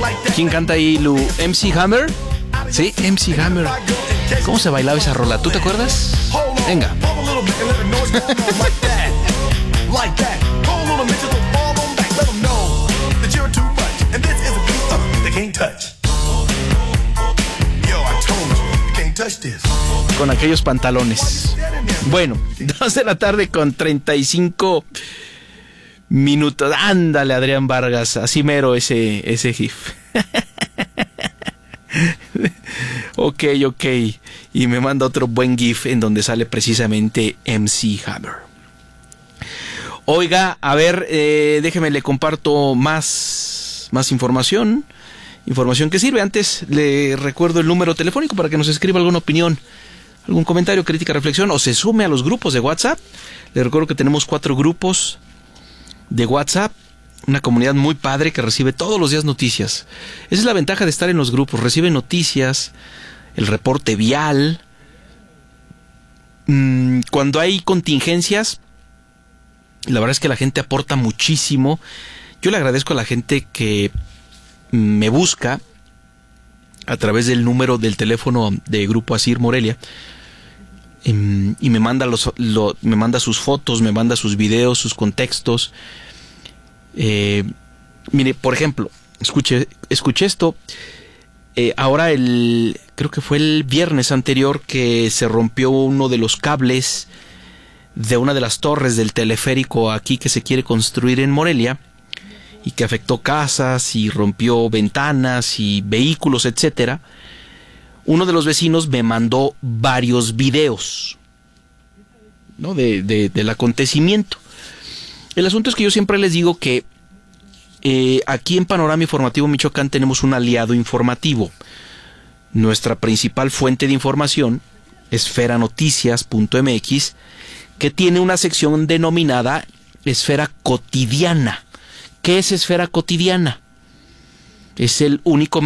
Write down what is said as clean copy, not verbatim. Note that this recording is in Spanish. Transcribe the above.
¿Quién canta ahí, Lu? ¿MC Hammer? Sí, MC Hammer. ¿Cómo se bailaba esa rola? ¿Tú te acuerdas? Venga. Con aquellos pantalones. Bueno, 2 de la tarde con 35 minutos. Ándale, Adrián Vargas. Así mero ese GIF. Ok. Y me manda otro buen GIF en donde sale precisamente MC Hammer. Oiga, a ver, déjeme le comparto más información. Información que sirve. Antes le recuerdo el número telefónico para que nos escriba alguna opinión, algún comentario, crítica, reflexión o se sume a los grupos de WhatsApp. Le recuerdo que tenemos 4 grupos de WhatsApp, una comunidad muy padre que recibe todos los días noticias. Esa es la ventaja de estar en los grupos, recibe noticias, el reporte vial. Cuando hay contingencias, la verdad es que la gente aporta muchísimo. Yo le agradezco a la gente que me busca a través del número del teléfono de Grupo Asir Morelia y me manda me manda sus fotos, me manda sus videos, sus contextos. Mire, por ejemplo, escuche esto. Ahora creo que fue el viernes anterior que se rompió uno de los cables de una de las torres del teleférico aquí que se quiere construir en Morelia, y que afectó casas y rompió ventanas y vehículos, etcétera. Uno de los vecinos me mandó varios videos, ¿no?, del acontecimiento. El asunto es que yo siempre les digo que aquí en Panorama Informativo Michoacán tenemos un aliado informativo. Nuestra principal fuente de información, esferanoticias.mx, que tiene una sección denominada Esfera Cotidiana. ¿Qué es Esfera Cotidiana? Es el único